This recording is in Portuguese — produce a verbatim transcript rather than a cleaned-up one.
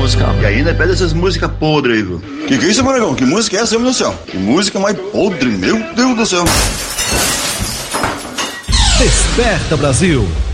musical. E ainda pede essas músicas podres aí, viu? Que que é isso, Maragão? Que música é essa, meu Deus do céu? Que música mais podre, meu Deus do céu. Desperta, Brasil.